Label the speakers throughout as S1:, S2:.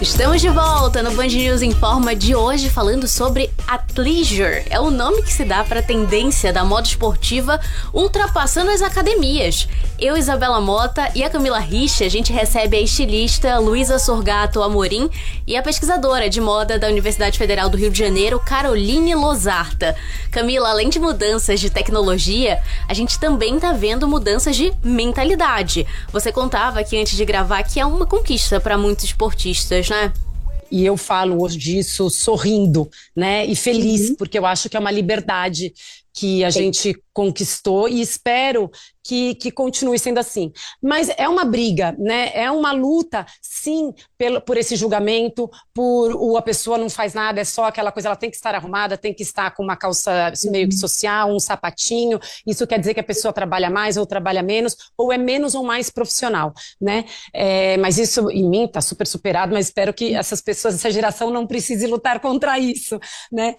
S1: Estamos de volta no Band News Informa de hoje falando sobre athleisure. É o nome que se dá para a tendência da moda esportiva ultrapassando as academias. Eu, Isabela Mota e a Camila Rich, a gente recebe a estilista Luísa Sorgato Amorim e a pesquisadora de moda da Universidade Federal do Rio de Janeiro, Caroline Losarta. Camila, além de mudanças de tecnologia, a gente também tá vendo mudanças de mentalidade. Você contava aqui antes de gravar que é uma conquista para muitos esportistas, né?
S2: E eu falo hoje disso sorrindo, né? E feliz, porque eu acho que é uma liberdade que a gente conquistou e espero que continue sendo assim. Mas é uma briga, né? É uma luta, sim, por esse julgamento, a pessoa não faz nada, é só aquela coisa, ela tem que estar arrumada, tem que estar com uma calça meio que social, um sapatinho. Isso quer dizer que a pessoa trabalha mais ou trabalha menos, ou é menos ou mais profissional, né? Mas isso em mim está super superado, mas espero que essas pessoas, essa geração não precise lutar contra isso, né?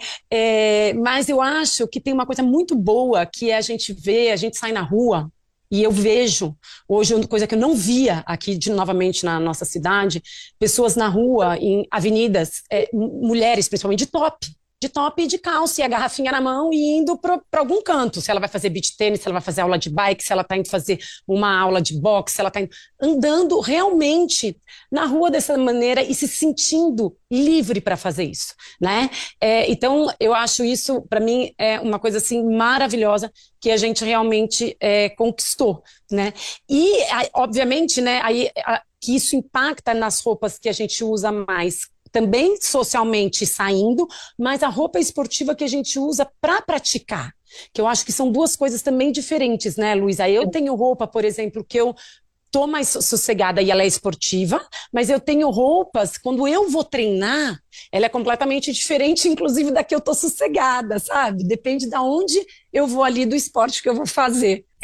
S2: Mas eu acho que tem uma coisa muito boa que é a gente sai na rua e eu vejo, hoje, uma coisa que eu não via aqui novamente na nossa cidade, pessoas na rua, em avenidas, mulheres principalmente, de top e de calça, e a garrafinha na mão e indo para algum canto. Se ela vai fazer beach tênis, se ela vai fazer aula de bike, se ela está indo fazer uma aula de boxe, se ela está andando realmente na rua dessa maneira e se sentindo livre para fazer isso, né? Então, eu acho isso, para mim, é uma coisa assim maravilhosa que a gente realmente conquistou, né? E, obviamente, né, que isso impacta nas roupas que a gente usa mais, também socialmente saindo, mas a roupa esportiva que a gente usa para praticar, que eu acho que são duas coisas também diferentes, né, Luísa? Eu tenho roupa, por exemplo, que eu tô mais sossegada e ela é esportiva, mas eu tenho roupas, quando eu vou treinar, ela é completamente diferente, inclusive da que eu tô sossegada, sabe? Depende de onde eu vou ali do esporte que eu vou fazer.